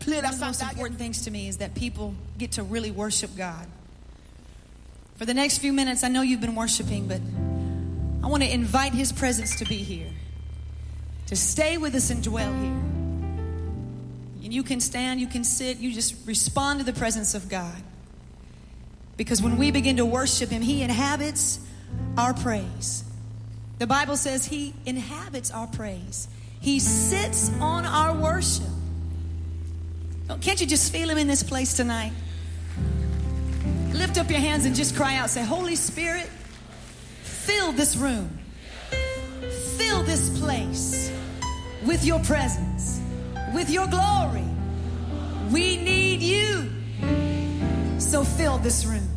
One of the most important things to me is that people get to really worship God. For the next few minutes, I know you've been worshiping, but I want to invite His presence to be here, to stay with us and dwell here. And you can stand, you can sit, you just respond to the presence of God. Because when we begin to worship Him, He inhabits our praise. The Bible says He inhabits our praise. He sits on our worship. Can't you just feel Him in this place tonight? Lift up your hands and just cry out. Say, Holy Spirit, fill this room. Fill this place with your presence, with your glory. We need you. So fill this room.